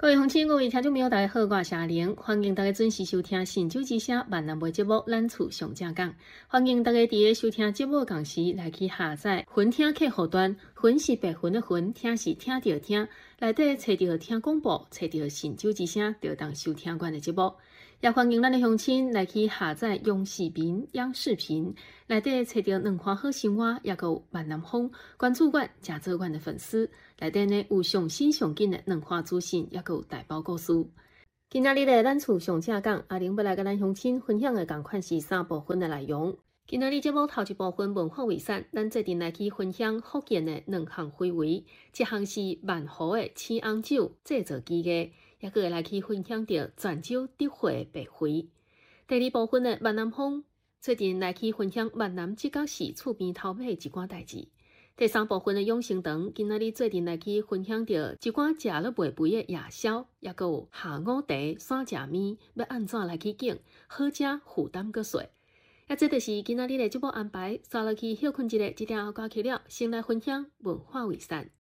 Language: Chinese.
各位乡亲，各位听众朋友，大家好，我是夏玲，欢迎大家准时收听《神州之声》闽南话节目《咱厝上正讲》。欢迎大家伫个收听节目同时来去下载云听客户端，云是白云的云，听是听着听，内底找着听广播，找着神州之声，就当收听阮的节目。也欢迎咱的乡亲来去下载央视频、央视频，内底找着两款好生活，也有闽南风，关注阮，加做阮的粉丝。内底呢有上新上紧的两款资讯，也有大包故事。今仔日的咱厝上正讲，阿玲要来甲咱乡亲分享的共款是3部分的内容。今仔日节目头一部分文化遗产，咱决定来去分享福建的两项非遗，一项是万湖的青红酒制作技艺，也个会来去分享到泉州德惠白灰。第二部分的闽南风，决定来去分享闽南这角市厝边头尾一寡代志。第3部分的养生堂，今仔日做阵来去分享到一寡食了袂肥的夜宵，也个有下午茶、山食面，要安怎来去拣，好食负担阁细。这就是今仔日的节目安排，刷落去休困一下，1点后过去了，先来分享文化遗产。